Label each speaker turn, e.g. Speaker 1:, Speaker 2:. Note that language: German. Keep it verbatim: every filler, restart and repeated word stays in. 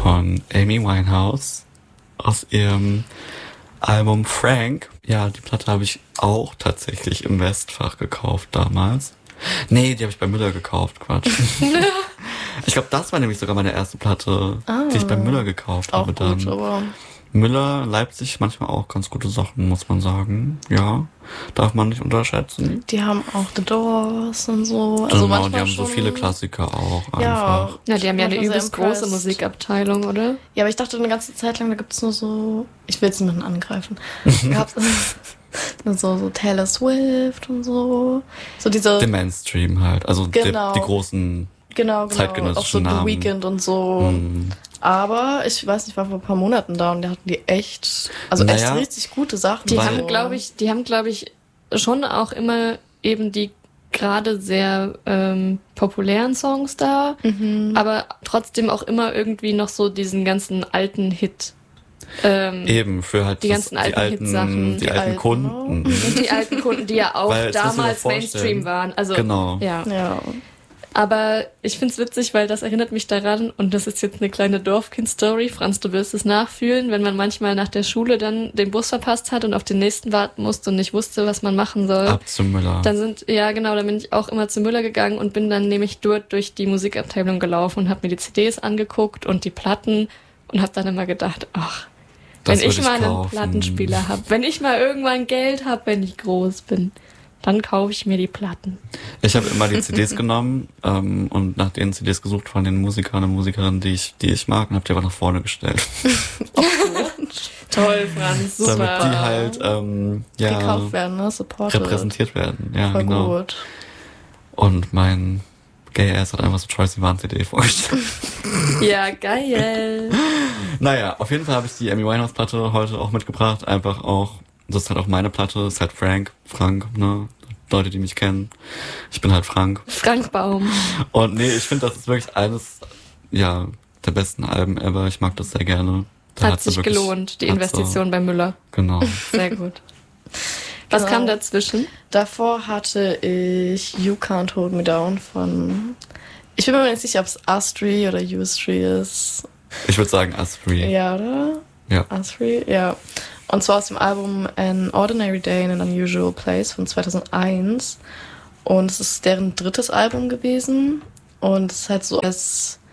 Speaker 1: von Amy Winehouse aus ihrem Album Frank. Ja, die Platte habe ich auch tatsächlich im Westfach gekauft damals. Nee, die habe ich bei Müller gekauft, Quatsch. Ich glaube, das war nämlich sogar meine erste Platte, ah, die ich bei Müller gekauft
Speaker 2: auch
Speaker 1: habe
Speaker 2: gut,
Speaker 1: dann.
Speaker 2: Aber
Speaker 1: Müller, Leipzig, manchmal auch ganz gute Sachen, muss man sagen. Ja, darf man nicht unterschätzen.
Speaker 2: Die haben auch The Doors und so.
Speaker 1: Also genau, manchmal die haben schon so viele Klassiker auch
Speaker 2: ja,
Speaker 1: einfach.
Speaker 3: Ja, die haben ja eine übelst
Speaker 2: große
Speaker 3: große Musikabteilung, oder?
Speaker 2: Ja, aber ich dachte eine ganze Zeit lang, da gibt es nur so, ich will jetzt niemanden angreifen, gab's so, so Taylor Swift und so. So diese...
Speaker 1: Den Mainstream halt, also
Speaker 2: genau.
Speaker 1: die, die großen
Speaker 2: genau, genau.
Speaker 1: zeitgenössischen
Speaker 2: auch so
Speaker 1: Namen.
Speaker 2: The Weeknd und so.
Speaker 1: Mm.
Speaker 2: Aber ich weiß nicht, ich war vor ein paar Monaten da und da hatten die echt, also
Speaker 1: naja,
Speaker 2: echt richtig gute Sachen.
Speaker 3: Die
Speaker 2: so.
Speaker 3: haben, glaube ich, die haben, glaube ich, schon auch immer eben die gerade sehr ähm, populären Songs da, mhm. aber trotzdem auch immer irgendwie noch so diesen ganzen alten Hit. Ähm,
Speaker 1: Eben, für halt
Speaker 3: die ganzen
Speaker 1: das,
Speaker 3: alten
Speaker 1: die alten
Speaker 3: Hitsachen.
Speaker 1: Die,
Speaker 3: die
Speaker 1: alten
Speaker 3: alten
Speaker 1: Kunden.
Speaker 3: Die alten Kunden, die ja auch
Speaker 1: weil,
Speaker 3: damals Mainstream waren. Also,
Speaker 1: genau.
Speaker 3: Ja.
Speaker 2: ja.
Speaker 3: Aber ich find's witzig, weil das erinnert mich daran, und das ist jetzt eine kleine Dorfkind-Story, Franz, du wirst es nachfühlen, wenn man manchmal nach der Schule dann den Bus verpasst hat und auf den nächsten warten musste und nicht wusste, was man machen soll.
Speaker 1: Ab zu Müller.
Speaker 3: Dann sind, ja genau, dann bin ich auch immer zu Müller gegangen und bin dann nämlich dort durch die Musikabteilung gelaufen und habe mir die C Ds angeguckt und die Platten und habe dann immer gedacht, ach,
Speaker 1: das
Speaker 3: wenn ich mal
Speaker 1: ich
Speaker 3: einen Plattenspieler habe, wenn ich mal irgendwann Geld habe, wenn ich groß bin, dann kaufe ich mir die Platten.
Speaker 1: Ich habe immer die C Ds genommen ähm, und nach den C Ds gesucht von den Musikern und Musikerinnen, die ich, die ich mag, und habe die einfach nach vorne gestellt.
Speaker 2: Oh, toll, Franz, super.
Speaker 1: Damit die halt ähm, ja,
Speaker 2: gekauft werden, ne? Supported.
Speaker 1: repräsentiert werden. Ja,
Speaker 2: voll
Speaker 1: genau.
Speaker 2: Gut.
Speaker 1: Und mein Gay Ass hat einfach so Troye Sivan C D vorgestellt.
Speaker 3: Ja, geil.
Speaker 1: Naja, auf jeden Fall habe ich die Amy Winehouse Platte heute auch mitgebracht, einfach auch. Das ist halt auch meine Platte, das ist halt Frank, Frank, ne? Leute, die mich kennen. Ich bin halt Frank.
Speaker 3: Frank Baum.
Speaker 1: Und nee, ich finde, das ist wirklich eines, ja, der besten Alben ever. Ich mag das sehr gerne. Da
Speaker 3: hat,
Speaker 1: hat
Speaker 3: sich
Speaker 1: wirklich,
Speaker 3: gelohnt, die Investition so, bei Müller.
Speaker 1: Genau.
Speaker 3: Sehr gut. Was
Speaker 2: genau.
Speaker 3: kam dazwischen?
Speaker 2: Davor hatte ich You Can't Hold Me Down von, ich bin mir nicht sicher, ob es Astri oder Ustri ist.
Speaker 1: Ich würde sagen Astri.
Speaker 2: Ja, oder?
Speaker 1: Ja.
Speaker 2: Astri, ja. Und zwar aus dem Album An Ordinary Day in an Unusual Place von zweitausendeins. Und es ist deren drittes Album gewesen. Und es ist halt so als